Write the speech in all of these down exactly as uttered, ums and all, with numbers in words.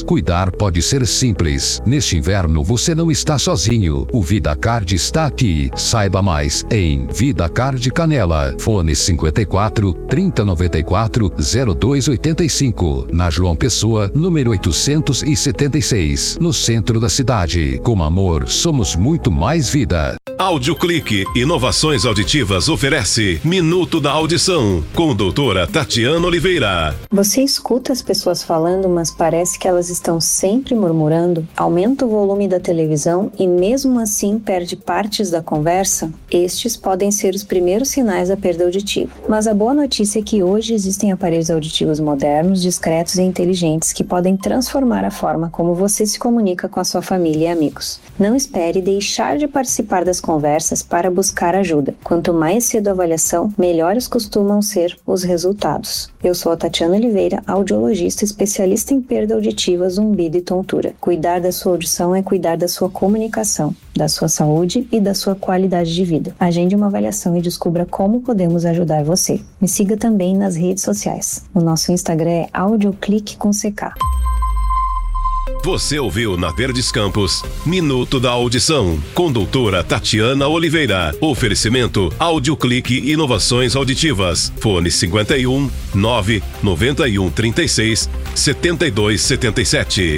Cardis. Cuidar pode ser simples. Neste inverno você não está sozinho. O VidaCard está aqui. Saiba mais em VidaCard Canela. Fone cinquenta e quatro, trinta, noventa e quatro, zero dois oitenta e cinco. Na João Pessoa, número oitocentos e setenta e seis. No centro da cidade. Com amor, somos muito mais vida. Audioclique Inovações Auditivas oferece Minuto da Audição, com doutora Tatiana Oliveira. Você escuta as pessoas falando, mas parece que elas estão sempre murmurando? Aumenta o volume da televisão e mesmo assim perde partes da conversa? Estes podem ser os primeiros sinais da perda auditiva. Mas a boa notícia é que hoje existem aparelhos auditivos modernos, discretos e inteligentes que podem transformar a forma como você se comunica com a sua família e amigos. Não espere deixar de participar das conversas para buscar ajuda. Quanto mais cedo a avaliação, melhores costumam ser os resultados. Eu sou a Tatiana Oliveira, audiologista especialista em perda auditiva, zumbido e tontura. Cuidar da sua audição é cuidar da sua comunicação, da sua saúde e da sua qualidade de vida. Agende uma avaliação e descubra como podemos ajudar você. Me siga também nas redes sociais. O nosso Instagram é audioclique com C K. Você ouviu na Verdes Campos Minuto da Audição, com doutora Tatiana Oliveira. Oferecimento Audioclique Inovações Auditivas. Fone cinquenta e um, nove, noventa e um, trinta e seis, setenta e dois, setenta e sete.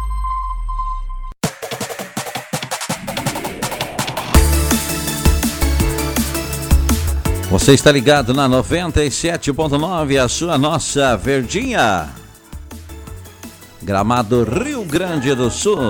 Você está ligado na noventa e sete ponto nove, a sua nossa Verdinha. Gramado, Rio Grande do Sul.